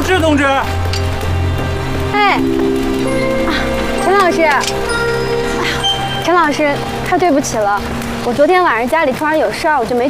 志同志。 哎，陈老师，哎呀，陈老师，太对不起了，我昨天晚上家里突然有事儿，我就没